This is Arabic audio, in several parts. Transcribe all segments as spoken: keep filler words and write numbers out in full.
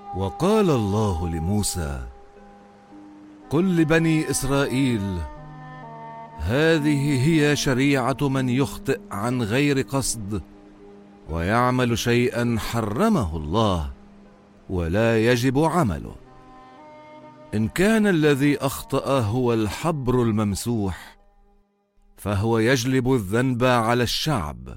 وقال الله لموسى: قل لبني إسرائيل: هذه هي شريعة من يخطئ عن غير قصد ويعمل شيئا حرمه الله ولا يجب عمله. إن كان الذي أخطأ هو الحبر الممسوح فهو يجلب الذنب على الشعب،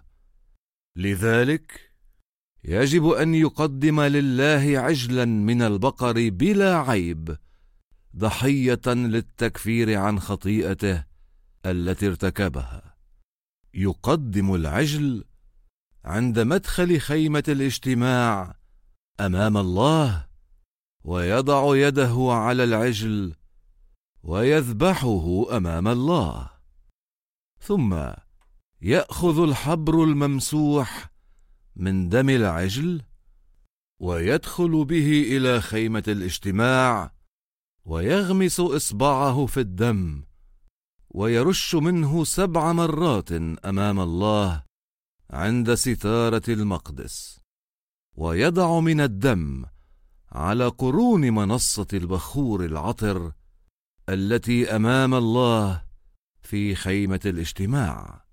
لذلك يجب أن يقدم لله عجلا من البقر بلا عيب ضحية للتكفير عن خطيئته التي ارتكبها. يقدم العجل عند مدخل خيمة الاجتماع أمام الله، ويضع يده على العجل ويذبحه أمام الله، ثم يأخذ الحبر الممسوح من دم العجل ويدخل به إلى خيمة الاجتماع ويغمس إصبعه في الدم ويرش منه سبع مرات أمام الله عند ستارة المقدس، ويضع من الدم على قرون منصة البخور العطر التي أمام الله في خيمة الاجتماع.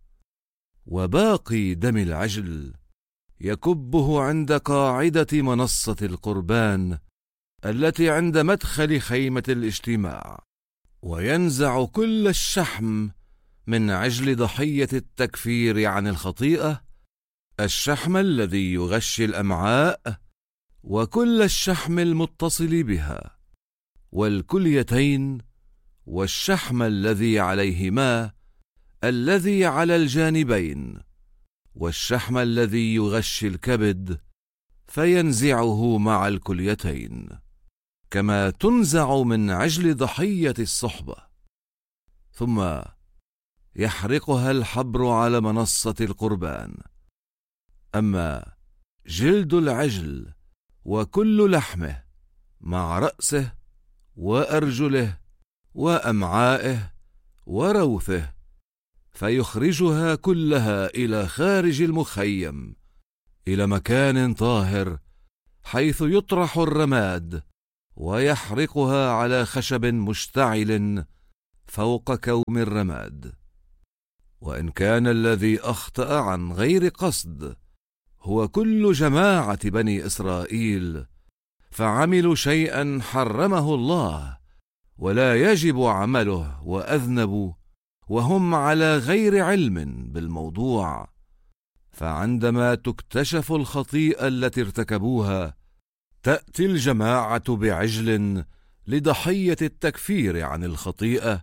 وباقي دم العجل يكبه عند قاعدة منصة القربان التي عند مدخل خيمة الاجتماع، وينزع كل الشحم من عجل ضحية التكفير عن الخطيئة، الشحم الذي يغشي الأمعاء وكل الشحم المتصل بها، والكليتين، والشحم الذي عليهما، الذي على الجانبين، والشحم الذي يغشي الكبد، فينزعه مع الكليتين، كما تنزع من عجل ضحية الصحبة، ثم يحرقها الحبر على منصة القربان. أما جلد العجل وكل لحمه مع رأسه وأرجله وأمعائه وروثه فيخرجها كلها إلى خارج المخيم إلى مكان طاهر حيث يطرح الرماد، ويحرقها على خشب مشتعل فوق كوم الرماد. وإن كان الذي أخطأ عن غير قصد هو كل جماعة بني إسرائيل فعملوا شيئا حرمه الله ولا يجب عمله وأذنبوا وهم على غير علم بالموضوع، فعندما تكتشف الخطيئة التي ارتكبوها تأتي الجماعة بعجل لضحية التكفير عن الخطيئة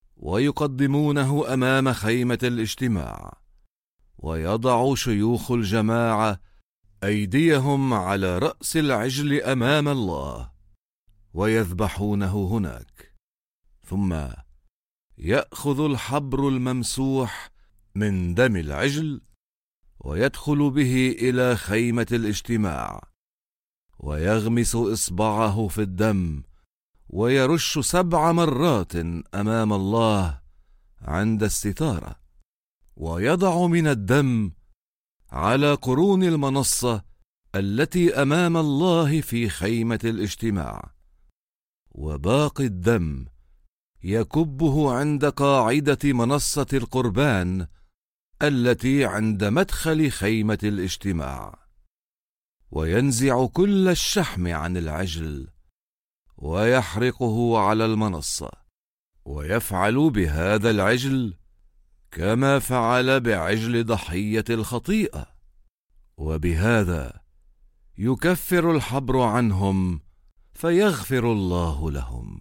ويقدمونه أمام خيمة الاجتماع، ويضع شيوخ الجماعة أيديهم على رأس العجل أمام الله ويذبحونه هناك، ثم يأخذ الحبر الممسوح من دم العجل ويدخل به إلى خيمة الاجتماع ويغمس إصبعه في الدم ويرش سبع مرات أمام الله عند الستارة، ويضع من الدم على قرون المنصة التي أمام الله في خيمة الاجتماع، وباقي الدم يكبه عند قاعدة منصة القربان التي عند مدخل خيمة الاجتماع، وينزع كل الشحم عن العجل ويحرقه على المنصة، ويفعل بهذا العجل كما فعل بعجل ضحية الخطيئة، وبهذا يكفر الحبر عنهم فيغفر الله لهم.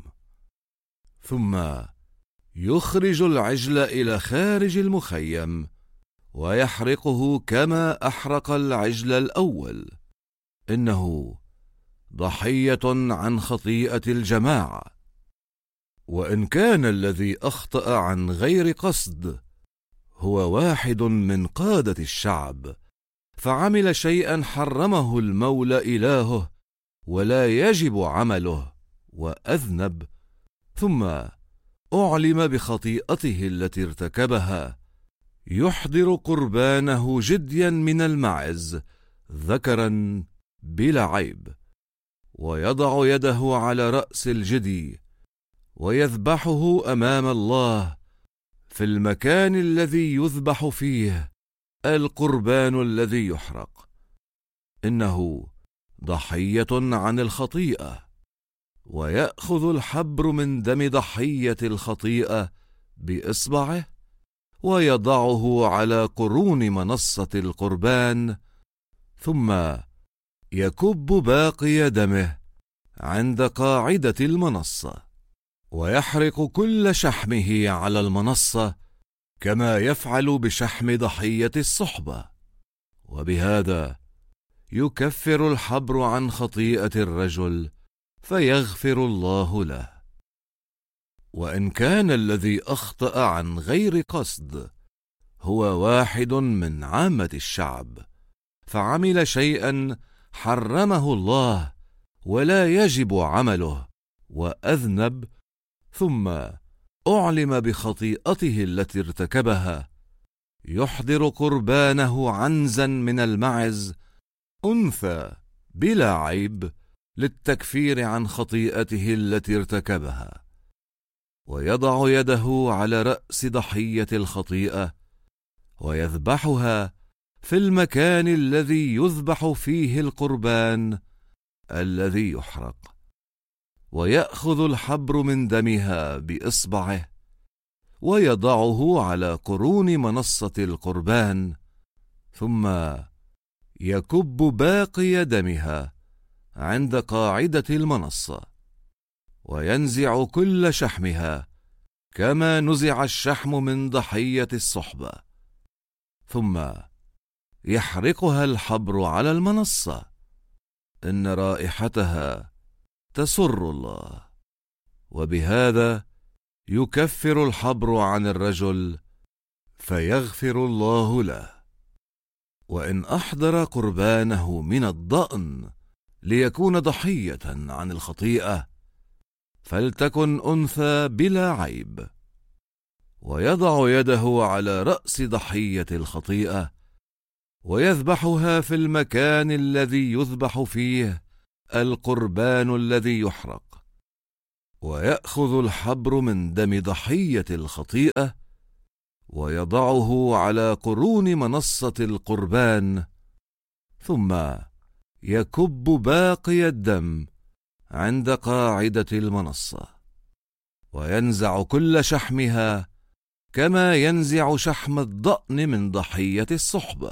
ثم يخرج العجل إلى خارج المخيم ويحرقه كما أحرق العجل الأول، إنه ضحية عن خطيئة الجماعة. وإن كان الذي أخطأ عن غير قصد هو واحد من قادة الشعب فعمل شيئا حرمه المولى إلهه ولا يجب عمله وأذنب، ثم أعلم بخطيئته التي ارتكبها، يحضر قربانه جديا من المعز ذكرا بلا عيب، ويضع يده على رأس الجدي ويذبحه أمام الله في المكان الذي يذبح فيه القربان الذي يحرق، إنه ضحية عن الخطيئة. ويأخذ الحبر من دم ضحية الخطيئة بإصبعه ويضعه على قرون منصة القربان، ثم يكب باقي دمه عند قاعدة المنصة، ويحرق كل شحمه على المنصة كما يفعل بشحم ضحية الصحبة. وبهذا يكفر الحبر عن خطيئة الرجل فيغفر الله له. وإن كان الذي أخطأ عن غير قصد هو واحد من عامة الشعب، فعمل شيئا حرمه الله ولا يجب عمله، وأذنب، ثم أعلم بخطيئته التي ارتكبها، يحضر قربانه عنزا من المعز أنثى بلا عيب للتكفير عن خطيئته التي ارتكبها، ويضع يده على رأس ضحية الخطيئة ويذبحها في المكان الذي يذبح فيه القربان الذي يحرق، ويأخذ الحبر من دمها بإصبعه ويضعه على قرون منصة القربان، ثم يكب باقي دمها عند قاعدة المنصة، وينزع كل شحمها كما نزع الشحم من ضحية الصحبة، ثم يحرقها الحبر على المنصة، إن رائحتها تسر الله. وبهذا يكفر الحبر عن الرجل فيغفر الله له. وإن أحضر قربانه من الضأن ليكون ضحية عن الخطيئة، فلتكن أنثى بلا عيب، ويضع يده على رأس ضحية الخطيئة ويذبحها في المكان الذي يذبح فيه القربان الذي يحرق، ويأخذ الحبر من دم ضحية الخطيئة ويضعه على قرون منصة القربان، ثم يكب باقي الدم عند قاعدة المنصة، وينزع كل شحمها كما ينزع شحم الضأن من ضحية الصحبة،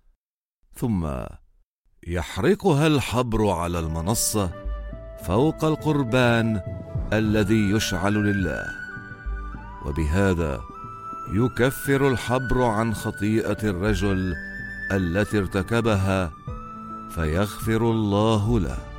ثم يحرقها الحبر على المنصة فوق القربان الذي يشعل لله. وبهذا يكفر الحبر عن خطيئة الرجل التي ارتكبها فيغفر الله له.